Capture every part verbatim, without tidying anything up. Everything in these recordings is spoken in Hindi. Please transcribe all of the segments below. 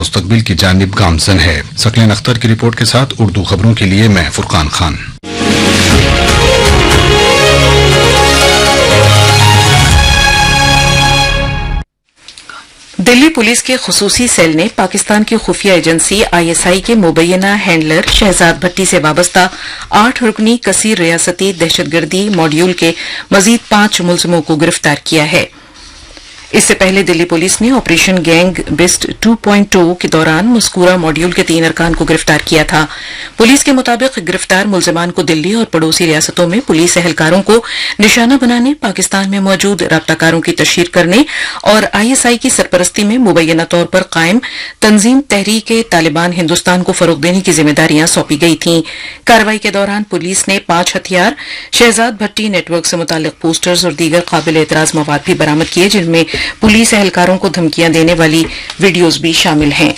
मुस्तकबिल की जानिब गामजन है। सकलेन अख्तर की रिपोर्ट के साथ उर्दू खबरों के लिए मैं फुरकान खान। दिल्ली पुलिस के खुसूसी सेल ने पाकिस्तान की खुफिया एजेंसी आईएसआई के मुबैना हैंडलर शहजाद भट्टी से वाबस्ता आठ रुकनी कसीर रियासती दहशतगर्दी मॉड्यूल के मजीद पांच मुलजिमों को गिरफ्तार किया है। इससे पहले दिल्ली पुलिस ने operation gang Bisht two point ओ के दौरान मस्कूरा मॉड्यूल के तीन अरकान को गिरफ्तार किया था। पुलिस के मुताबिक गिरफ्तार मुलजिमान को दिल्ली और पड़ोसी रियासतों में पुलिस एहलकारों को निशाना बनाने, पाकिस्तान में मौजूद राब्ताकारों की तशहीर करने और आईएसआई की सरपरस्ती में मुबैना तौर पर कायम तंजीम तहरीक तालिबान हिंदुस्तान को फरोग देने की जिम्मेदारियां सौंपी गई थीं। कार्रवाई के दौरान पुलिस ने पांच हथियार, शहजाद भट्टी नेटवर्क से मुतालिक पोस्टर्स और दीगर काबिल एतराज मवाद भी बरामद किए, जिनमें पुलिस एहलकारों को धमकियां देने वाली वीडियोज भी शामिल हैं।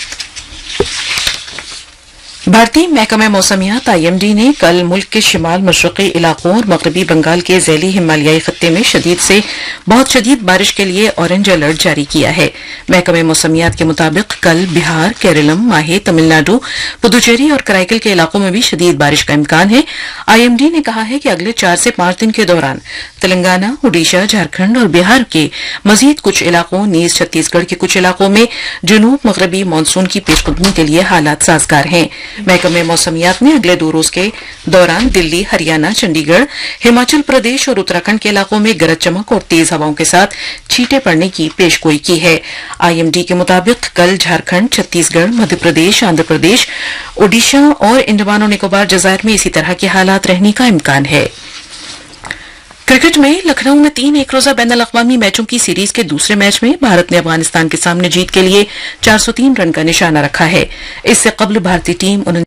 भारतीय महकमा मौसमियात आईएमडी ने कल मुल्क के शिमाल मशरकी इलाकों और मगरबी बंगाल के झैली हिमालयाई खत्ते में शदीद से बहुत शदीद बारिश के लिए ऑरेंज अलर्ट जारी किया है। महकमा मौसमियात के मुताबिक कल बिहार, केरलम, माहे, तमिलनाडु, पुदुचेरी और कराईकल के इलाकों में भी शदीद बारिश का इम्कान है। आईएमडी ने कहा है कि अगले चार से पांच दिन के दौरान तेलंगाना, ओडिशा, झारखंड और बिहार के मजीद कुछ इलाकों, नीज छत्तीसगढ़ के कुछ इलाकों में जुनूब मगरबी मानसून की पेशकदमी के लिए हालात साजगार हैं। महकमे मौसमियात ने अगले दो रोज के दौरान दिल्ली, हरियाणा, चंडीगढ़, हिमाचल प्रदेश और उत्तराखंड के इलाकों में गरज चमक और तेज हवाओं के साथ छींटे पड़ने की पेशगोई की है। आईएमडी के मुताबिक कल झारखंड, छत्तीसगढ़, मध्य प्रदेश, आंध्र प्रदेश, ओडिशा और अंडमान और निकोबार जज़ायर में इसी तरह के हालात रहने का इम्कान है। क्रिकेट में लखनऊ में तीन एक रोजा बैन अल-अक़वामी मैचों की सीरीज के दूसरे मैच में भारत ने अफगानिस्तान के सामने जीत के लिए चार सौ तीन रन का निशाना रखा है। इससे कबल भारतीय टीम रन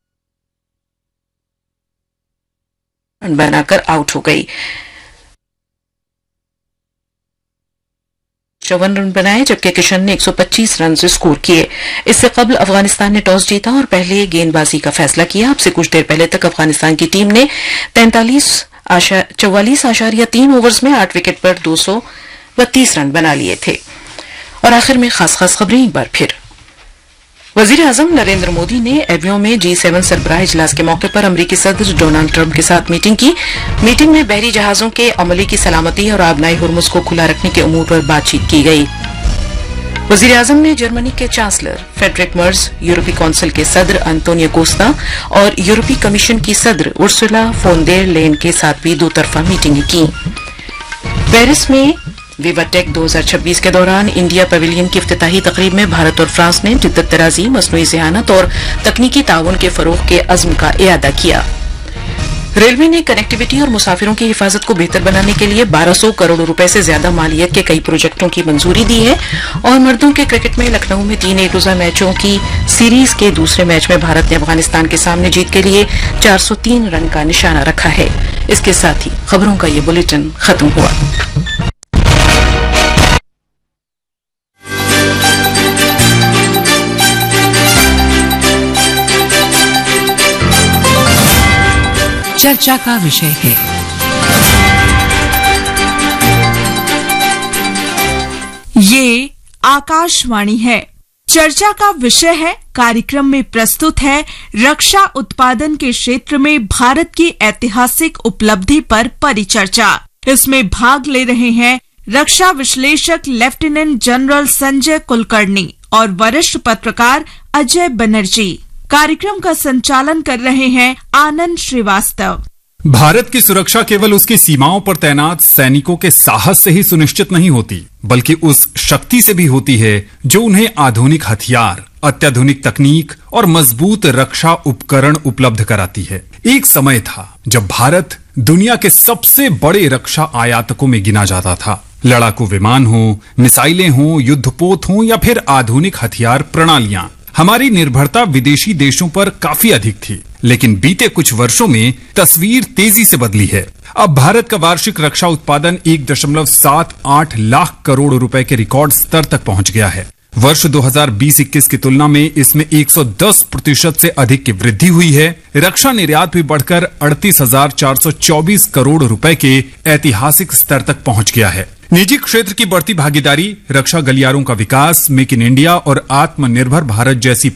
बनाकर आउट हो गई। चौवन रन बनाए जबकि किशन ने एक सौ पच्चीस रन से स्कोर किए। इससे कबल अफगानिस्तान ने टॉस जीता और पहले गेंदबाजी का फैसला किया। अब से कुछ देर पहले तक अफगानिस्तान की टीम ने तैंतालीस चौवालीस आशारिया तीन ओवर्स में आठ विकेट पर दो सौ बत्तीस रन बना लिए थे। और आखिर में खास खास खबरें एक बार फिर। वजीर आजम नरेंद्र मोदी ने एवियो में जी सेवन सरबराह इजलास के मौके पर अमरीकी सदर डोनाल्ड ट्रंप के साथ मीटिंग की। मीटिंग में बहरी जहाजों के अमले की सलामती और आबनाई हुर्मुज को खुला रखने के उमूर पर बातचीत की गई। वजीर आजम ने जर्मनी के चांसलर फ्रेडरिक मर्ज, यूरोपीय काउंसिल के सदर अंतोनियो कोस्टा और यूरोपीय कमीशन की सदर उर्सुला फोन देर लेन के साथ भी दो तरफा मीटिंगें की। पेरिस में विवाटेक दो हज़ार छब्बीस के दौरान इंडिया पवेलियन की इफ्तिताही तकरीब में भारत और फ्रांस ने जिद्दत तराजी, मसनूई ज़हानत और तकनीकी ताउन के फरोग के अज़्म का इयादा किया। रेलवे ने कनेक्टिविटी और मुसाफिरों की हिफाजत को बेहतर बनाने के लिए बारह सौ करोड़ रुपए से ज्यादा मालियत के कई प्रोजेक्टों की मंजूरी दी है। और मर्दों के क्रिकेट में लखनऊ में तीन एक रोजा मैचों की सीरीज के दूसरे मैच में भारत ने अफगानिस्तान के सामने जीत के लिए चार सौ तीन रन का निशाना रखा है। इसके साथ ही खबरों का ये बुलेटिन खत्म हुआ। चर्चा का विषय है। ये आकाशवाणी है। चर्चा का विषय है कार्यक्रम में प्रस्तुत है रक्षा उत्पादन के क्षेत्र में भारत की ऐतिहासिक उपलब्धि पर परिचर्चा। इसमें भाग ले रहे हैं रक्षा विश्लेषक लेफ्टिनेंट जनरल संजय कुलकर्णी और वरिष्ठ पत्रकार अजय बनर्जी। कार्यक्रम का संचालन कर रहे हैं आनंद श्रीवास्तव। भारत की सुरक्षा केवल उसकी सीमाओं पर तैनात सैनिकों के साहस से ही सुनिश्चित नहीं होती, बल्कि उस शक्ति से भी होती है जो उन्हें आधुनिक हथियार, अत्याधुनिक तकनीक और मजबूत रक्षा उपकरण उपलब्ध कराती है। एक समय था जब भारत दुनिया के सबसे बड़े रक्षा आयातकों में गिना जाता था। लड़ाकू विमान हो, मिसाइलें हो, युद्धपोत हो या फिर आधुनिक हथियार प्रणालियां, हमारी निर्भरता विदेशी देशों पर काफी अधिक थी। लेकिन बीते कुछ वर्षों में तस्वीर तेजी से बदली है। अब भारत का वार्षिक रक्षा उत्पादन एक दशमलव सात आठ लाख करोड़ रुपए के रिकॉर्ड स्तर तक पहुंच गया है। वर्ष दो हज़ार बीस इक्कीस की तुलना में इसमें एक सौ दस प्रतिशत से अधिक की वृद्धि हुई है। रक्षा निर्यात भी बढ़कर अड़तीस हजार चार सौ चौबीस करोड़ रुपए के ऐतिहासिक स्तर तक पहुंच गया है। निजी क्षेत्र की बढ़ती भागीदारी, रक्षा गलियारों का विकास, मेक इन इंडिया और आत्मनिर्भर भारत जैसी